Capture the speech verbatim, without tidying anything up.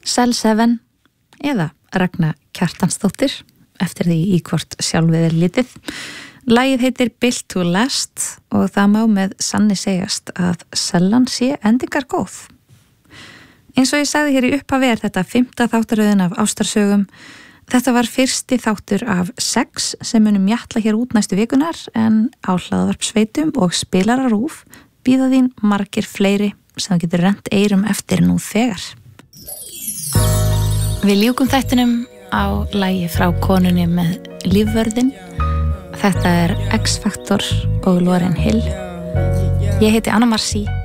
Cell seven eða Ragna Kjartansdóttir eftir því í hvort sjálfið er litið. Lagið heitir Built to Last og það má með sanni segjast að sellan sé endingar góð. Eins og ég sagði hér í upphafi er þetta fimmta þáttaröðin af ástarsögum. Þetta var fyrsti þáttur af sex sem munum mjatla hér út næstu vikunar en á hlaðvarpsveitum og spilararúf bíða þín margir fleiri sem þú getur rennt eyrum eftir nú þegar. Við ljúkum þættinum á lagi frá konunni með lífvörðin. Þetta er X-Factor og Lauryn Hill. Ég heiti Anna Marsí